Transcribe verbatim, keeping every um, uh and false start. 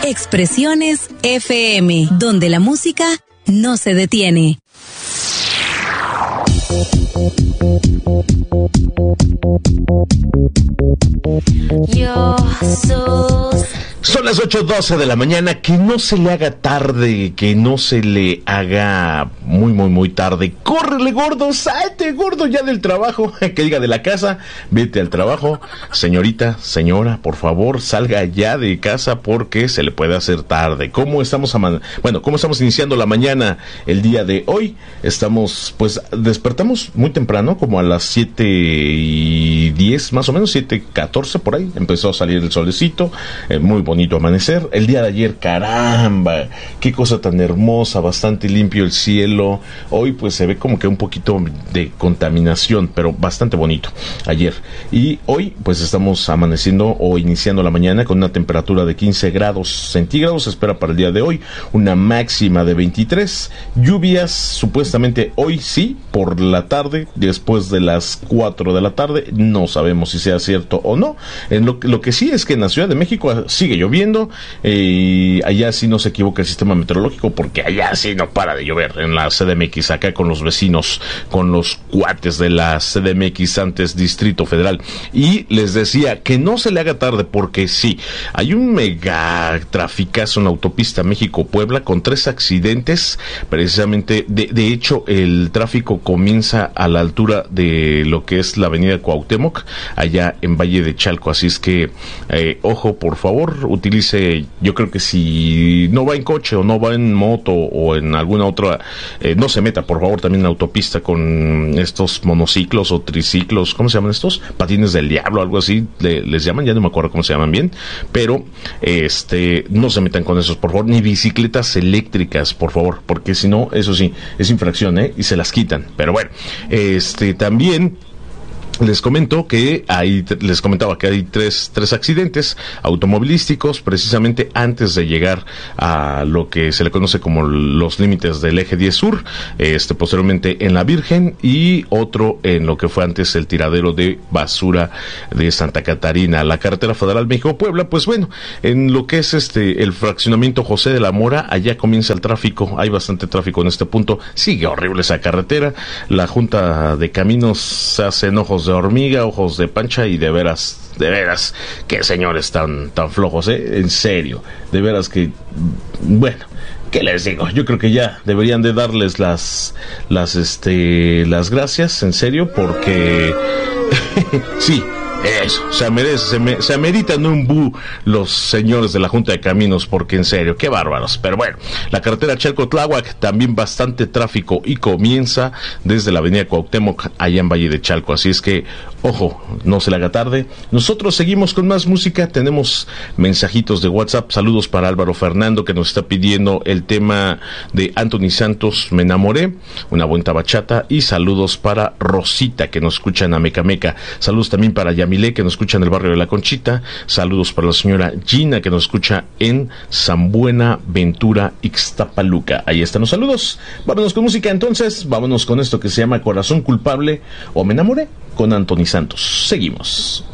Expresiones F M, donde la música no se detiene. Son las ocho doce de la mañana, que no se le haga tarde, que no se le haga muy, muy, muy tarde. ¡Córrele, gordo! ¡Salte, gordo, ya del trabajo! Que diga de la casa, vete al trabajo. Señorita, señora, por favor, salga ya de casa porque se le puede hacer tarde. ¿Cómo estamos, a bueno, cómo estamos iniciando la mañana el día de hoy? Estamos, pues, despertamos muy temprano, como a las siete y diez, más o menos, siete catorce por ahí. Empezó a salir el solecito, eh, muy bonito amanecer. El día de ayer, caramba, qué cosa tan hermosa, bastante limpio el cielo. Hoy pues se ve como que un poquito de contaminación, pero bastante bonito ayer. Y hoy pues estamos amaneciendo o iniciando la mañana con una temperatura de quince grados centígrados. Se espera para el día de hoy una máxima de veintitrés. Lluvias supuestamente hoy sí, por la tarde, después de las cuatro de la tarde. No sabemos si sea cierto o no. En lo, lo que sí es que en la Ciudad de México sigue lloviendo, eh, allá sí no se equivoca el sistema meteorológico, porque allá sí no para de llover en la C D M X, acá con los vecinos, con los cuates de la C D M X, antes Distrito Federal. Y les decía que no se le haga tarde, porque sí, hay un mega traficazo en la autopista México-Puebla con tres accidentes, precisamente, de, de hecho el tráfico comienza a la altura de lo que es la avenida Cuauhtémoc, allá en Valle de Chalco, así es que eh, ojo, por favor, utilice, yo creo que si no va en coche o no va en moto o en alguna otra, eh, no se meta por favor también en la autopista con estos monociclos o triciclos, ¿cómo se llaman estos? Patines del diablo, algo así le, les llaman, ya no me acuerdo cómo se llaman bien, pero este no se metan con esos por favor, ni bicicletas eléctricas por favor, porque si no, eso sí, es infracción, ¿eh? Y se las quitan, pero bueno, este también les comento que hay, les comentaba que hay tres, tres accidentes automovilísticos precisamente antes de llegar a lo que se le conoce como los límites del eje diez sur, este posteriormente en la Virgen, y otro en lo que fue antes el tiradero de basura de Santa Catarina, la carretera federal México-Puebla. Pues bueno, en lo que es este el fraccionamiento José de la Mora, allá comienza el tráfico, hay bastante tráfico en este punto, sigue horrible esa carretera, la Junta de Caminos se hace enojos de hormiga, ojos de pancha, y de veras, de veras, qué señores tan, tan flojos, ¿eh? En serio, de veras que, bueno, ¿qué les digo? Yo creo que ya deberían de darles las, las, este, las gracias, en serio, porque, sí, eso, se merece, se, me, se ameritan un bu los señores de la Junta de Caminos, porque en serio, qué bárbaros. Pero bueno, la carretera Chalco-Tláhuac, también bastante tráfico, y comienza desde la avenida Cuauhtémoc, allá en Valle de Chalco, así es que, ojo, no se le haga tarde. Nosotros seguimos con más música, tenemos mensajitos de WhatsApp, saludos para Álvaro Fernando, que nos está pidiendo el tema de Anthony Santos, Me Enamoré, una buena bachata, y saludos para Rosita, que nos escucha en Amecameca, saludos también para Yamile, que nos escucha en el barrio de La Conchita, saludos para la señora Gina, que nos escucha en San Buenaventura, Ixtapaluca. Ahí están los saludos. Vámonos con música entonces, vámonos con esto que se llama Corazón Culpable o Me Enamoré, con Anthony Santos. Seguimos.